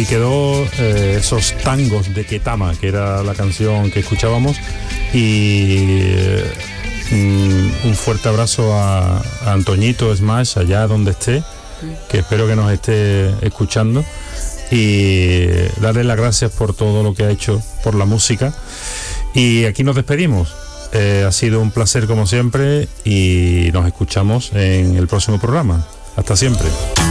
quedó esos tangos de Ketama, que era la canción que escuchábamos, y un fuerte abrazo a Antoñito Smash, allá donde esté, que espero que nos esté escuchando, y darle las gracias por todo lo que ha hecho por la música. Y aquí nos despedimos. Ha sido un placer como siempre y nos escuchamos en el próximo programa. Hasta siempre.